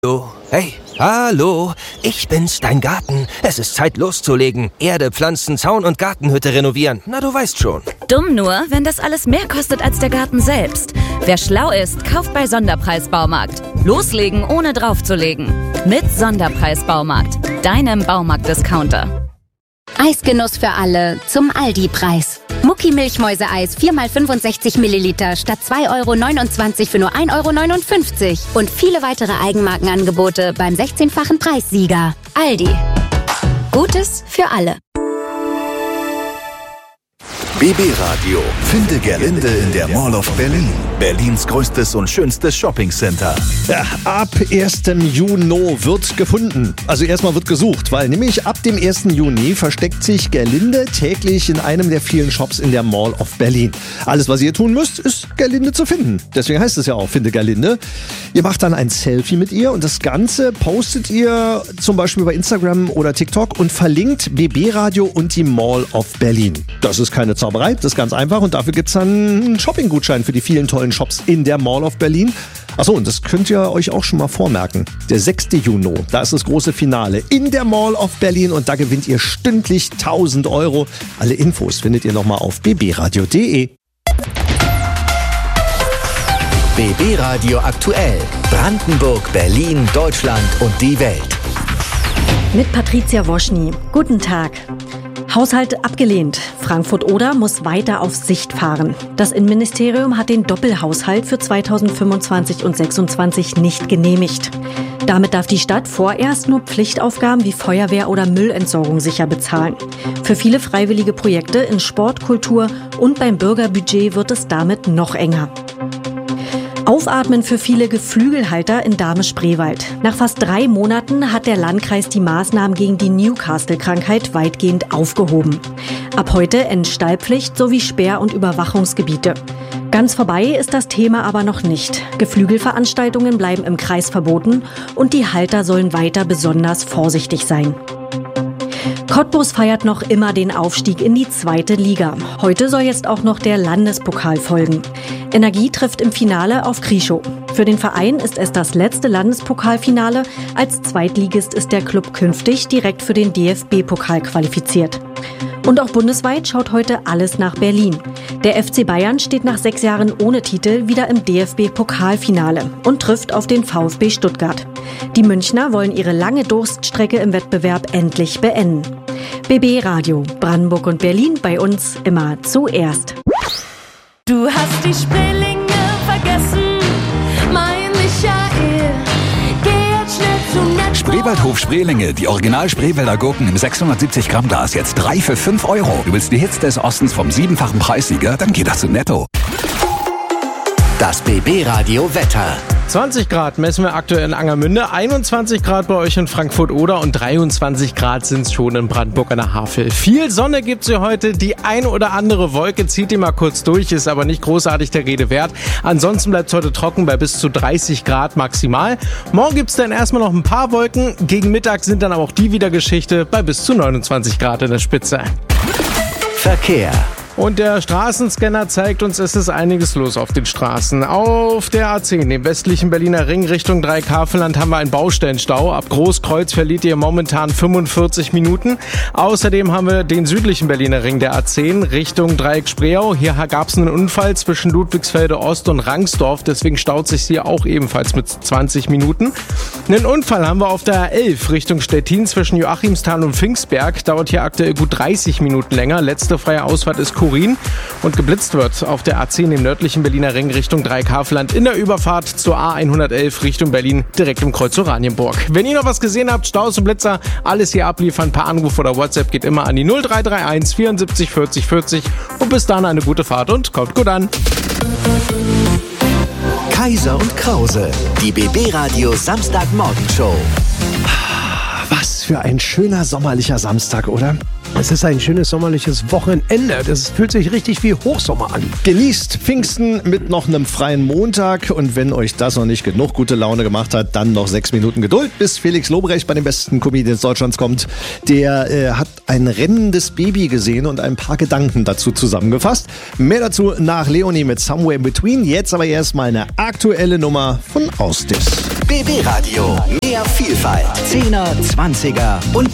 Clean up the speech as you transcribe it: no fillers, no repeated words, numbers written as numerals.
Hallo, hey, hallo, ich bin's, dein Garten. Es ist Zeit loszulegen. Erde, Pflanzen, Zaun und Gartenhütte renovieren. Na, du weißt schon. Dumm nur, wenn das alles mehr kostet als der Garten selbst. Wer schlau ist, kauft bei Sonderpreis Baumarkt. Loslegen, ohne draufzulegen. Mit Sonderpreis Baumarkt, deinem Baumarkt-Discounter. Eisgenuss für alle zum Aldi-Preis. Mucki Milchmäuse-Eis 4x65 Milliliter statt 2,29 € für nur 1,59 € und viele weitere Eigenmarkenangebote beim 16-fachen Preissieger. Aldi. Gutes für alle. BB Radio. Finde Gerlinde in der Mall of Berlin. Berlins größtes und schönstes Shoppingcenter. Ja, ab 1. Juni wird gefunden. Also erstmal wird gesucht, weil nämlich ab dem 1. Juni versteckt sich Gerlinde täglich in einem der vielen Shops in der Mall of Berlin. Alles, was ihr tun müsst, ist Gerlinde zu finden. Deswegen heißt es ja auch, finde Gerlinde. Ihr macht dann ein Selfie mit ihr und das Ganze postet ihr zum Beispiel bei Instagram oder TikTok und verlinkt BB Radio und die Mall of Berlin. Das ist keine Zauberei, das ist ganz einfach und dafür gibt's dann einen Shopping-Gutschein für die vielen tollen Shops in der Mall of Berlin. Achso, und das könnt ihr euch auch schon mal vormerken. Der 6. Juni, da ist das große Finale in der Mall of Berlin und da gewinnt ihr stündlich 1.000 €. Alle Infos findet ihr nochmal auf bbradio.de. BB Radio aktuell. Brandenburg, Berlin, Deutschland und die Welt. Mit Patricia Woschny. Guten Tag. Haushalt abgelehnt. Frankfurt-Oder muss weiter auf Sicht fahren. Das Innenministerium hat den Doppelhaushalt für 2025 und 2026 nicht genehmigt. Damit darf die Stadt vorerst nur Pflichtaufgaben wie Feuerwehr oder Müllentsorgung sicher bezahlen. Für viele freiwillige Projekte in Sport, Kultur und beim Bürgerbudget wird es damit noch enger. Aufatmen für viele Geflügelhalter in Dahme-Spreewald. Nach fast 3 Monaten hat der Landkreis die Maßnahmen gegen die Newcastle-Krankheit weitgehend aufgehoben. Ab heute Entstallpflicht sowie Sperr- und Überwachungsgebiete. Ganz vorbei ist das Thema aber noch nicht. Geflügelveranstaltungen bleiben im Kreis verboten und die Halter sollen weiter besonders vorsichtig sein. Cottbus feiert noch immer den Aufstieg in die 2. Liga. Heute soll jetzt auch noch der Landespokal folgen. Energie trifft im Finale auf Krieschow. Für den Verein ist es das letzte Landespokalfinale. Als Zweitligist ist der Club künftig direkt für den DFB-Pokal qualifiziert. Und auch bundesweit schaut heute alles nach Berlin. Der FC Bayern steht nach 6 Jahren ohne Titel wieder im DFB-Pokalfinale und trifft auf den VfB Stuttgart. Die Münchner wollen ihre lange Durststrecke im Wettbewerb endlich beenden. BB Radio, Brandenburg und Berlin, bei uns immer zuerst. Du hast die Spreelinge vergessen, mein Michael. Geh jetzt schnell zu Netto. Spreewaldhof Spreelinge, die Original Spreewälder Gurken im 670 Gramm Glas, jetzt 3 für 5 €. Du willst die Hits des Ostens vom 7-fachen Preissieger? Dann geht das zu Netto. Das BB Radio Wetter. 20 Grad messen wir aktuell in Angermünde, 21 Grad bei euch in Frankfurt-Oder und 23 Grad sind es schon in Brandenburg an der Havel. Viel Sonne gibt's hier heute, die ein oder andere Wolke zieht die mal kurz durch, ist aber nicht großartig der Rede wert. Ansonsten bleibt es heute trocken bei bis zu 30 Grad maximal. Morgen gibt's dann erstmal noch ein paar Wolken, gegen Mittag sind dann aber auch die wieder Geschichte bei bis zu 29 Grad in der Spitze. Verkehr. Und der Straßenscanner zeigt uns, es ist einiges los auf den Straßen. Auf der A10, dem westlichen Berliner Ring Richtung Dreieckhavelland, haben wir einen Baustellenstau. Ab Großkreuz verliert ihr momentan 45 Minuten. Außerdem haben wir den südlichen Berliner Ring der A10 Richtung Dreieck Spreeau. Hier gab es einen Unfall zwischen Ludwigsfelde Ost und Rangsdorf. Deswegen staut sich hier auch ebenfalls mit 20 Minuten. Einen Unfall haben wir auf der A11 Richtung Stettin zwischen Joachimsthal und Pfingstberg. Dauert hier aktuell gut 30 Minuten länger. Letzte freie Ausfahrt ist Kurin und geblitzt wird auf der A10 im nördlichen Berliner Ring Richtung Dreieckhavelland in der Überfahrt zur A111 Richtung Berlin direkt im Kreuz Oranienburg. Wenn ihr noch was gesehen habt, Staus und Blitzer, alles hier abliefern, per Anruf oder WhatsApp geht immer an die 0331 74 40 40 und bis dann eine gute Fahrt und kommt gut an. Kaiser und Krause, die BB Radio Samstagmorgenshow. Was für ein schöner sommerlicher Samstag, oder? Es ist ein schönes sommerliches Wochenende. Das fühlt sich richtig wie Hochsommer an. Genießt Pfingsten mit noch einem freien Montag. Und wenn euch das noch nicht genug gute Laune gemacht hat, dann noch 6 Minuten Geduld, bis Felix Lobrecht bei den besten Comedians Deutschlands kommt. Der hat ein rennendes Baby gesehen und ein paar Gedanken dazu zusammengefasst. Mehr dazu nach Leonie mit Somewhere in Between. Jetzt aber erstmal eine aktuelle Nummer von Austis. BB Radio. Mehr Vielfalt. 10er, 20er und